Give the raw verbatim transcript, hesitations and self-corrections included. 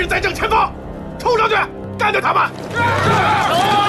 在正前方，冲上去干掉他们！